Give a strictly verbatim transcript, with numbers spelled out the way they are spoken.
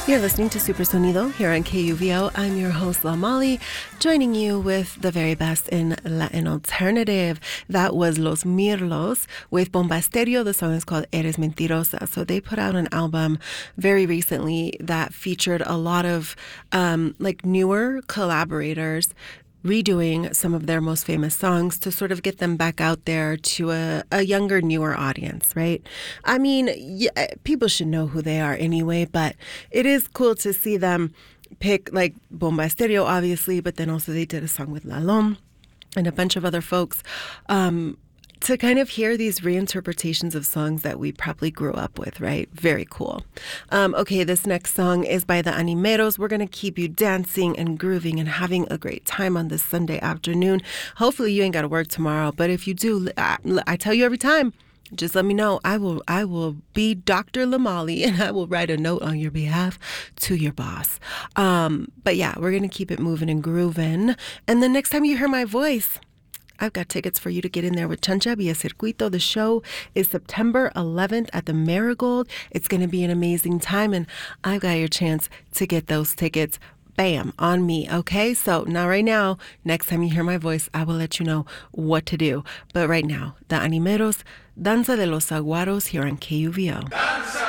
You're listening to Super Sonido here on K U V O. I'm your host, La Molly, joining you with the very best in Latin alternative. That was Los Mirlos with Bomba Estéreo. The song is called Eres Mentirosa. So they put out an album very recently that featured a lot of um, like newer collaborators redoing some of their most famous songs to sort of get them back out there to a, a younger, newer audience, right? I mean, yeah, people should know who they are anyway, but it is cool to see them pick, like, Bomba Estéreo, obviously, but then also they did a song with Lalom and a bunch of other folks, um, to kind of hear these reinterpretations of songs that we probably grew up with, right? Very cool. Um, okay, this next song is by the Animeros. We're going to keep you dancing and grooving and having a great time on this Sunday afternoon. Hopefully you ain't got to work tomorrow, but if you do, I, I tell you every time, just let me know. I will I will be Doctor Lamali, and I will write a note on your behalf to your boss. Um, but yeah, we're going to keep it moving and grooving. And the next time you hear my voice, I've got tickets for you to get in there with Chancha Via Circuito. The show is September eleventh at the Marigold. It's going to be an amazing time, and I've got your chance to get those tickets. Bam, on me, okay? So now right now, next time you hear my voice, I will let you know what to do. But right now, the Animeros, Danza de los Aguaros here on K U V O. Danza!